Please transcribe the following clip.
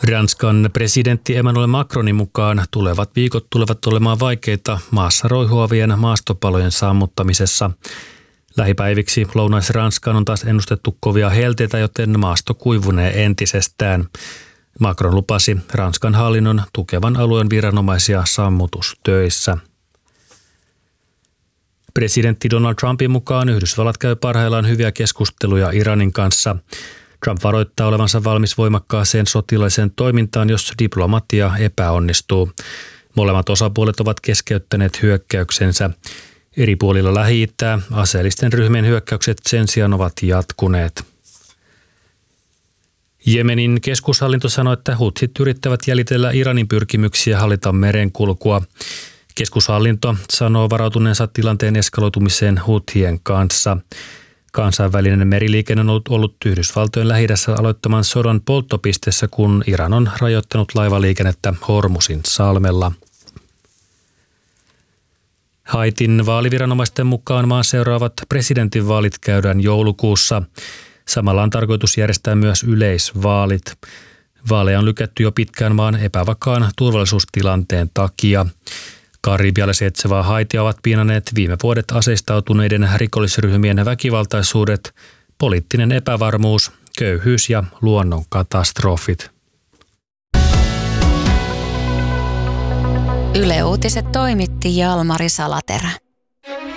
Ranskan presidentti Emmanuel Macronin mukaan tulevat viikot tulevat olemaan vaikeita maassa roihuavien maastopalojen sammuttamisessa. Lähipäiviksi Lounais-Ranskaan on taas ennustettu kovia helteitä, joten maasto kuivunee entisestään. Macron lupasi Ranskan hallinnon tukevan alueen viranomaisia sammutustöissä. Presidentti Donald Trumpin mukaan Yhdysvallat käy parhaillaan hyviä keskusteluja Iranin kanssa. Trump varoittaa olevansa valmis voimakkaaseen sotilaalliseen toimintaan, jos diplomatia epäonnistuu. Molemmat osapuolet ovat keskeyttäneet hyökkäyksensä. Eri puolilla Lähi-itää aseellisten ryhmien hyökkäykset sen sijaan ovat jatkuneet. Jemenin keskushallinto sanoi, että hutsit yrittävät jäljitellä Iranin pyrkimyksiä hallita merenkulkua. Keskushallinto sanoo varautuneensa tilanteen eskaloitumiseen huthien kanssa. Kansainvälinen meriliikenne on ollut Yhdysvaltojen Lähi-idässä aloittaman sodan polttopisteessä, kun Iran on rajoittanut laivaliikennettä Hormuzin salmella. Haitin vaaliviranomaisten mukaan maan seuraavat presidentinvaalit käydään joulukuussa. Samalla on tarkoitus järjestää myös yleisvaalit. Vaaleja on lykätty jo pitkään maan epävakaan turvallisuustilanteen takia. Karibialle sijaitsevaa Haitia ovat piinaneet viime vuodet aseistautuneiden rikollisryhmien väkivaltaisuudet, poliittinen epävarmuus, köyhyys ja luonnonkatastrofit. Yle Uutiset toimitti Jalmari Salaterä.